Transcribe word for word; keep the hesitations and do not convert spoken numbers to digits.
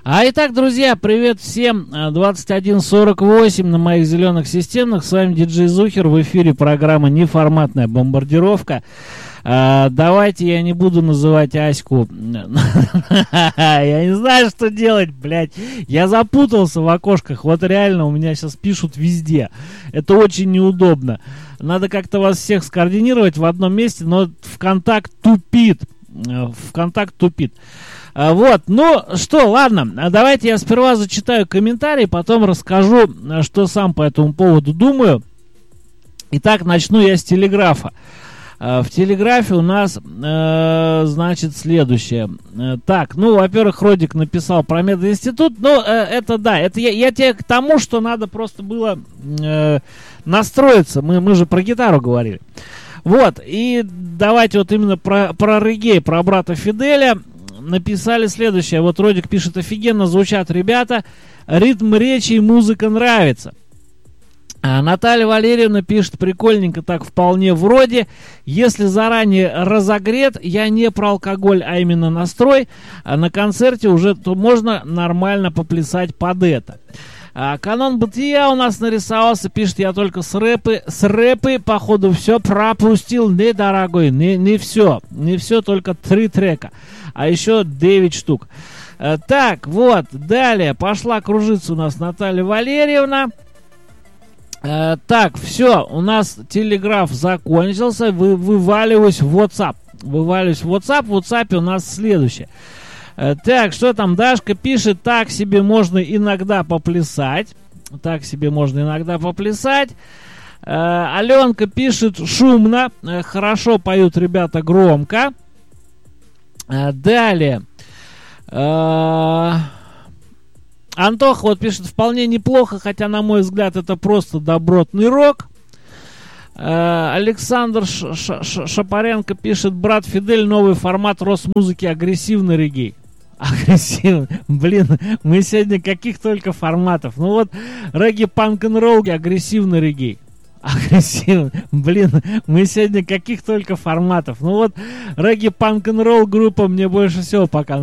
А итак, друзья, привет всем. двадцать один сорок восемь на моих зеленых системах. С вами диджей Зухер. В эфире программа «Неформатная бомбардировка». А, давайте я не буду называть Аську. Я не знаю, что делать, блядь. Я запутался в окошках. Вот реально у меня сейчас пишут везде. Это очень неудобно. Надо как-то вас всех скоординировать в одном месте, но ВКонтакт тупит. ВКонтакт тупит. Вот, ну что, ладно, давайте я сперва зачитаю комментарий, потом расскажу, что сам по этому поводу думаю. Итак, начну я с Телеграфа. В Телеграфе у нас, э, значит, следующее. Так, ну, во-первых, Родик написал про мединститут. Ну, э, это да, это я, я тебе к тому, что надо просто было э, настроиться. Мы, мы же про гитару говорили. Вот, и давайте вот именно про, про реггей, про брата Фиделя. Написали следующее. Вот Родик пишет: офигенно звучат ребята, ритм речи и музыка нравится. А Наталья Валерьевна пишет: прикольненько так, вполне вроде. Если заранее разогрет, я не про алкоголь, а именно настрой, а на концерте уже то можно нормально поплясать под это. А канон бытия у нас нарисовался, пишет: я только с рэпы, с рэпы, походу, все пропустил, не, дорогой, не, не все, не все, только три трека, а еще девять штук. А, так, вот, далее, пошла кружиться у нас Наталья Валерьевна. А, так, все, у нас телеграф закончился, вы, вываливаюсь в WhatsApp, вываливаюсь в WhatsApp, в WhatsApp у нас следующее. Так, что там Дашка пишет: так себе можно иногда поплясать. Так себе можно иногда поплясать. Э, Аленка пишет: шумно. Э, хорошо поют ребята, громко. Э, далее. Э, Антох вот пишет: вполне неплохо, хотя, на мой взгляд, это просто добротный рок. Э, Александр Ш- Ш- Ш- Шапаренко пишет: брат Фидель, новый формат Росмузыки, агрессивный реггей. Агрессивно. Блин, мы сегодня каких только форматов. Ну вот, регги, панк н ролл, агрессивный реггей. Агрессивно. Блин, мы сегодня каких только форматов. Ну вот, регги, панк н ролл группа мне больше всего пока